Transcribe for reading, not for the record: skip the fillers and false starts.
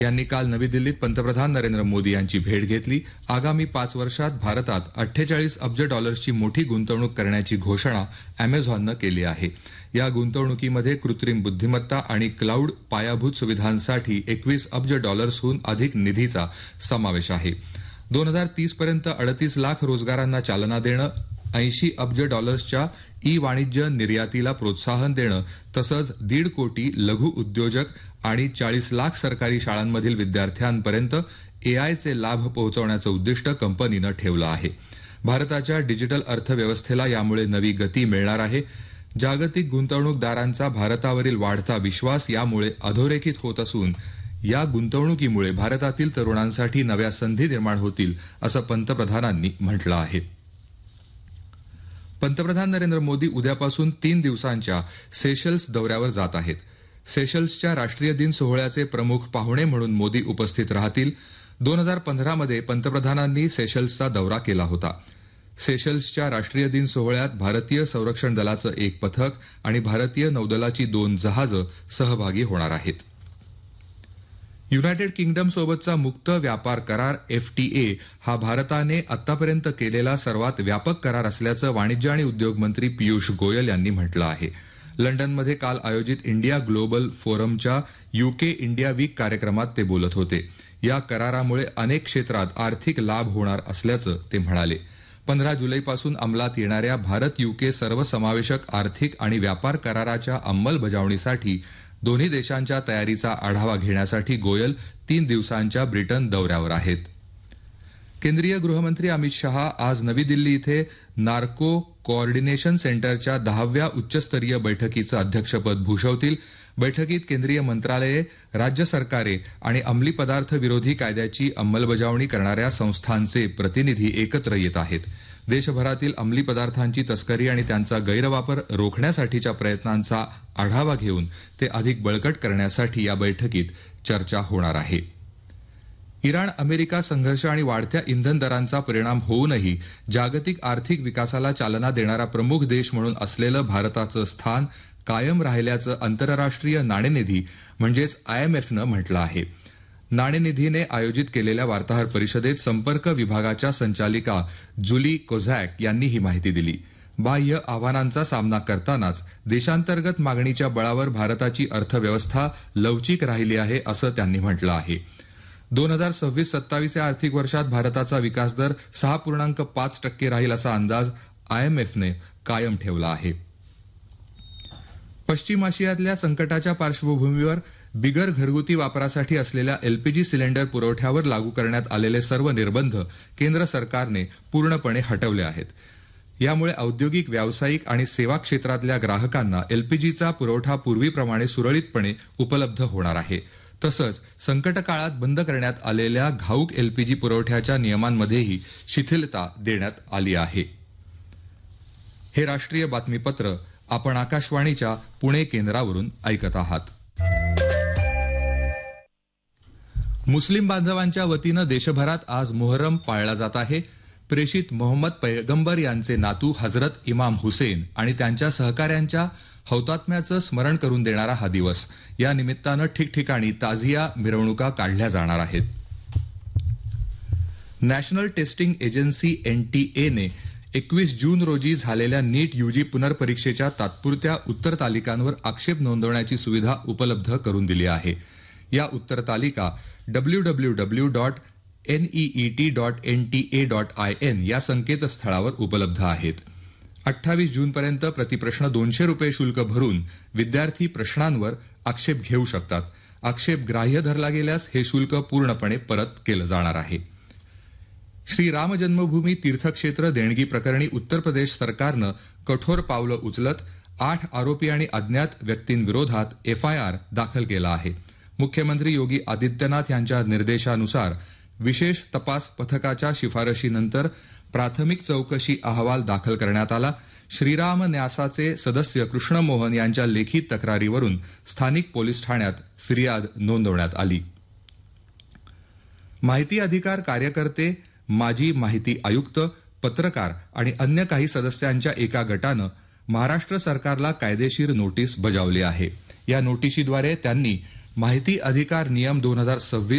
यांनी काल नवी दिल्लीत पंतप्रधान नरेंद्र मोदी यांची भेट घेतली. आगामी 5 वर्षात भारतात 48 अब्ज डॉलर्सची मोठी गुंतवणूक करण्याची घोषणा अमेझॉननं केली आहे. या गुंतवणुकीमध्ये कृत्रिम बुद्धिमत्ता आणि क्लाउड पायाभूत सुविधांसाठी 21 अब्ज डॉलर्सहून अधिक निधीचा समावेश आहे. 2030 पर्यंत 38 लाख रोजगारांना चालना देणं, 80 अब्ज डॉलर्सच्या ई वाणिज्य निर्यातीला प्रोत्साहन देणं तसंच 1.5 कोटी लघु उद्योजक आणि 40 लाख सरकारी शाळांमधील विद्यार्थ्यांपर्यंत एआयचे लाभ पोहोचवण्याचं उद्दिष्ट कंपनीनं ठेवलं आहे. भारताच्या डिजिटल अर्थव्यवस्थेला यामुळे नवी गती मिळणार आहे. जागतिक गुंतवणूकदारांचा भारतावरील वाढता विश्वास यामुळे अधोरेखित होत असून या गुंतवणुकीमुळे भारतातील तरुणांसाठी नव्या संधी निर्माण होतील असं पंतप्रधानांनी म्हटलं आहे. पंतप्रधान नरेंद्र मोदी उद्यापासून 3 दिवसांच्या सेशल्स दौऱ्यावर जात आहेत. सेशल्सच्या राष्ट्रीय दिन सोहळ्याचे प्रमुख पाहुणे म्हणून मोदी उपस्थित राहतील. 2015 मध्ये पंतप्रधानांनी सेशल्सचा दौरा केला होता. सेशल्सच्या राष्ट्रीय दिन सोहळ्यात भारतीय संरक्षण दलाचं एक पथक आणि भारतीय नौदलाची 2 जहाजं सहभागी होणार आहेत. युनायटेड किंगडमसोबतचा मुक्त व्यापार करार FTA हा भारताने आतापर्यंत केलेला सर्वात व्यापक करार असल्याचं वाणिज्य आणि उद्योग मंत्री पियुष गोयल यांनी म्हटलं आहे. लंडनमध्ये काल आयोजित India global फोरमच्या UK India weak कार्यक्रमात ते बोलत होते. या करारामुळे अनेक क्षेत्रात आर्थिक लाभ होणार असल्याचं ते म्हणाले. 15 जुलैपासून अंमलात येणाऱ्या भारत UK सर्वसमावेशक आर्थिक आणि व्यापार कराराच्या अंमलबजावणीसाठी दोन्ही देशांच्या तयारीचा आढावा घेण्यासाठी गोयल 3 दिवसांच्या ब्रिटन दौऱ्यावर आहेत. केंद्रीय गृहमंत्री अमित शहा आज नवी दिल्ली इथे नार्को कोऑर्डिनेशन सेंटरच्या 10व्या उच्चस्तरीय बैठकीचं अध्यक्षपद भूषवतील. बैठकीत केंद्रीय मंत्रालये, राज्य सरकारे आणि अंमली पदार्थ विरोधी कायद्याची अंमलबजावणी करणाऱ्या संस्थांचे प्रतिनिधी एकत्र येत आहेत. देशभरातील अंमली पदार्थांची तस्करी आणि त्यांचा गैरवापर रोखण्यासाठीच्या प्रयत्नांचा आढावा घेऊन ते अधिक बळकट करण्यासाठी या बैठकीत चर्चा होणार आहे. इराण अमेरिका संघर्ष आणि वाढत्या इंधन दरांचा परिणाम होऊनही जागतिक आर्थिक विकासाला चालना देणारा प्रमुख देश म्हणून असलेलं भारताचं स्थान कायम राहिल्याचं आंतरराष्ट्रीय नाणेनिधी म्हणजेच IMFनं म्हटलं आहे. नाणेनिधीने आयोजित केलेल्या वार्ताहर परिषदेत संपर्क विभागाच्या संचालिका जुली कोझॅक यांनी ही माहिती दिली. बाह्य आव्हानांचा सामना करतानाच देशांतर्गत मागणीच्या बळावर भारताची अर्थव्यवस्था लवचिक राहिली आहे असं त्यांनी म्हटलं आहे. 2026-27 या आर्थिक वर्षात भारताचा विकासदर 6.5% राहील असा अंदाज IMFने कायम ठेवला आहे. पश्चिम आशियातल्या संकटाच्या पार्श्वभूमीवर बिगर घरगुती वापरासाठी असलेल्या LPG सिलेंडर पुरवठ्यावर लागू करण्यात आलेले सर्व निर्बंध केंद्र सरकारने पूर्णपणे हटवले आहेत. यामुळे औद्योगिक, व्यावसायिक आणि सेवा क्षेत्रातल्या ग्राहकांना LPGचा पुरवठा पूर्वीप्रमाणे सुरळीतपणे उपलब्ध होणार आहे. तसंच संकटकाळात बंद करण्यात आलेल्या घाऊक LPG पुरवठ्याच्या नियमांमध्येही शिथिलता देण्यात आली आहे. हे राष्ट्रीय बातमीपत्र आपण आकाशवाणीच्या पुणे केंद्रावरून ऐकत आहात. मुस्लिम बांधवांच्या वतीनं देशभरात आज मोहर्रम पाळला जात आहे. प्रेषित मोहम्मद पैगंबर यांचे नातू हजरत इमाम हुसेन आणि त्यांच्या सहकाऱ्यांच्या हौतात्म्याचं स्मरण करून देणारा हा दिवस. या निमित्तानं ठिकठिकाणी ताजिया मिरवणुका काढल्या जाणार आहेत. नॅशनल टेस्टिंग एजन्सी NTA ने 21 जून रोजी झालेल्या नीट UG पुनर्परीक्षेच्या तात्पुरत्या उत्तर तालिकांवर आक्षेप नोंदवण्याची सुविधा उपलब्ध करून दिली आहे. या उत्तर तालिका www.neet.nta.in या संकेतस्थळावर उपलब्ध आहेत. 28 जूनपर्यंत प्रतिप्रश्न 200 रुपये शुल्क भरून विद्यार्थी प्रश्नांवर आक्षेप घेऊ शकतात. आक्षेप ग्राह्य धरला गेल्यास हे शुल्क पूर्णपणे परत केलं जाणार आहे. श्री राम जन्मभूमी तीर्थक्षेत्र देणगी प्रकरणी उत्तर प्रदेश सरकारनं कठोर पावलं उचलत 8 आरोपी आणि अज्ञात व्यक्तींविरोधात FIR दाखल केला आहे. मुख्यमंत्री योगी आदित्यनाथ यांच्या निर्देशानुसार विशेष तपास पथकाच्या शिफारशीनंतर प्राथमिक चौकशी अहवाल दाखल करण्यात आला. श्रीराम न्यासाचे सदस्य कृष्ण मोहन यांच्या लेखी तक्रारीवरून स्थानिक पोलीस ठाण्यात फिर्याद नोंदवण्यात आली. माहिती अधिकार कार्यकर्ते, माजी माहिती आयुक्त, पत्रकार आणि अन्य काही सदस्यांच्या एका गटानं महाराष्ट्र सरकारला कायदेशीर नोटीस बजावली आहे. या नोटिशीद्वारे त्यांनी माहिती अधिकार नियम 2026